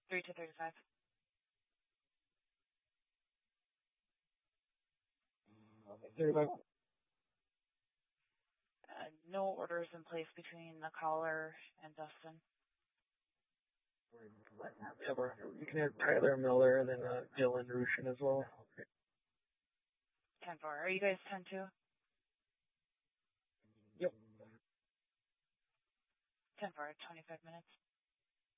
3-35. Okay, 35. No orders in place between the caller and Dustin. You can have Tyler Miller and then Dylan Rushin as well. Okay. 10-4. Are you guys 10-2? Yep. 10-4, 25 minutes.